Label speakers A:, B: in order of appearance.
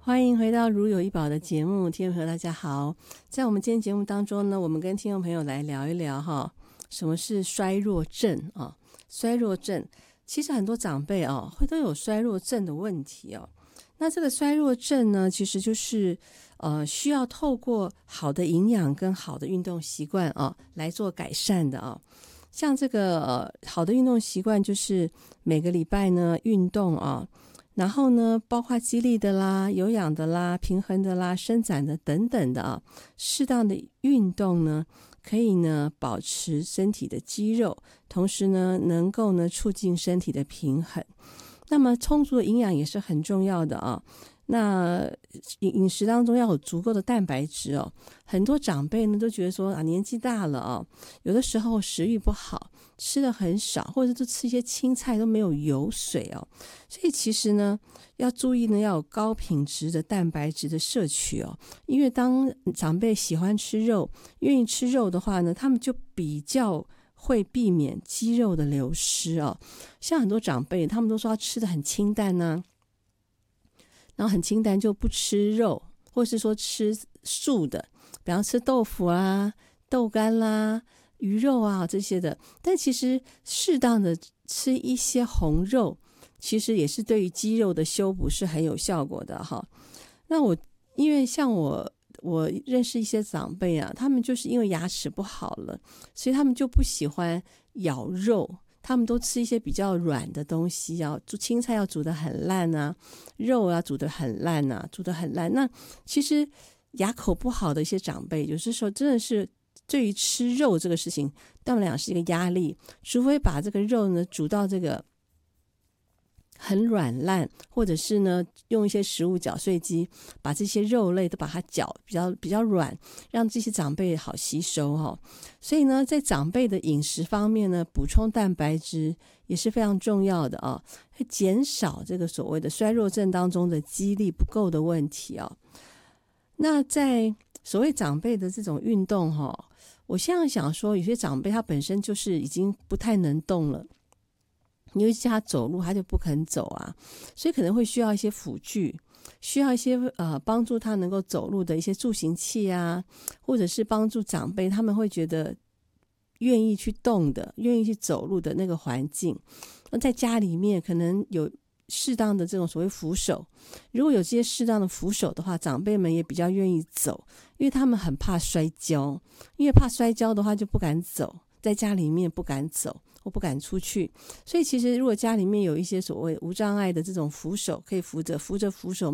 A: 欢迎回到如有一宝的节目，听众朋友大家好。在我们今天节目当中呢，我们跟听众朋友来聊一聊什么是衰弱症啊？衰弱症其实很多长辈都有衰弱症的问题哦。那这个衰弱症呢，其实就是需要透过好的营养跟好的运动习惯来做改善的啊。像这个好的运动习惯就是每个礼拜呢运动然后呢包括肌力的啦、有氧的啦、平衡的啦、伸展的等等的适当的运动呢可以呢保持身体的肌肉，同时呢能够呢促进身体的平衡。那么充足的营养也是很重要的那饮食当中要有足够的蛋白质很多长辈呢都觉得说年纪大了有的时候食欲不好，吃的很少，或者是吃一些青菜都没有油水所以其实呢要注意呢要有高品质的蛋白质的摄取因为当长辈喜欢吃肉，愿意吃肉的话呢，他们就比较会避免肌肉的流失像很多长辈他们都说要吃的很清淡然后很清淡就不吃肉，或是说吃素的，比方吃豆腐啦、豆干啦、鱼肉这些的。但其实适当的吃一些红肉，其实也是对于肌肉的修补是很有效果的那因为像我认识一些长辈他们就是因为牙齿不好了，所以他们就不喜欢咬肉，他们都吃一些比较软的东西青菜要煮得很烂肉要煮得很烂那其实牙口不好的一些长辈，有些时候真的是对于吃肉这个事情对他们俩是一个压力，除非把这个肉呢煮到这个很软烂，或者是呢用一些食物搅碎机把这些肉类都把它搅比较软，让这些长辈好吸收所以呢在长辈的饮食方面呢，补充蛋白质也是非常重要的会减少这个所谓的衰弱症当中的肌力不够的问题那在所谓长辈的这种运动我现在想说有些长辈他本身就是已经不太能动了，因为叫他走路他就不肯走所以可能会需要一些辅具，需要一些帮助他能够走路的一些助行器或者是帮助长辈他们会觉得愿意去动的、愿意去走路的那个环境。那在家里面可能有适当的这种所谓扶手，如果有这些适当的扶手的话，长辈们也比较愿意走，因为他们很怕摔跤，因为怕摔跤的话就不敢走，在家里面不敢走或不敢出去。所以其实如果家里面有一些所谓无障碍的这种扶手，可以扶着扶手